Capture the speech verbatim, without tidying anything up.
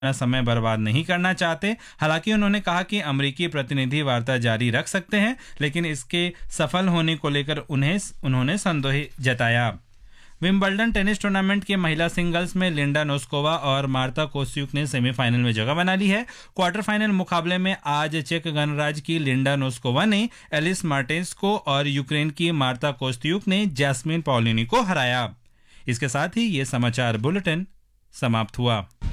समय बर्बाद नहीं करना चाहते। हालांकि उन्होंने कहा कि अमेरिकी प्रतिनिधि वार्ता जारी रख सकते हैं, लेकिन इसके सफल होने को लेकर उन्हें उन्होंने संदेह जताया। विंबलडन टेनिस टूर्नामेंट के महिला सिंगल्स में लिंडा नोस्कोवा और मार्ता कोस्त्यूक ने सेमीफाइनल में जगह बना ली है। क्वार्टर फाइनल मुकाबले में आज चेक गणराज्य की लिंडा नोस्कोवा ने एलिस मार्टेंस्को और यूक्रेन की मार्ता कोस्त्यूक ने जैस्मिन पॉलिनी को हराया। इसके साथ ही ये समाचार बुलेटिन समाप्त हुआ।